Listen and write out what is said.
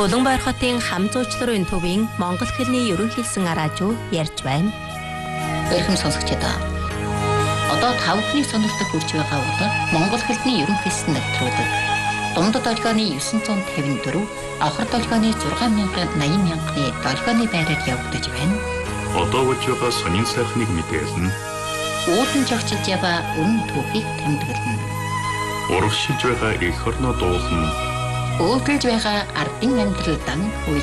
Улаанбаяр хотын хам зуучларын төвийн монгол хэлний ерөнхийлсэн араажуу ярьж байна. Өрхөм сонсогчдоо. Одоо 5 хүний сонирхдаг хүрч байгаа бол монгол хэлний ерөнхийлсэн нэвтрүүлэг. Дундад долгионы 954, авхар долгионы 6,80,000-ны долгионы байраар явагдаж байна. Одоо болж байгаа сонин сайхныг мэдээлнэ. Үүдэн жагчилж яваа үнэн түүхийг тэмдэглэнэ. Урагшилж байгаа эх орноо дуулна. Өөдөлж байгаа ардын амьдрал дан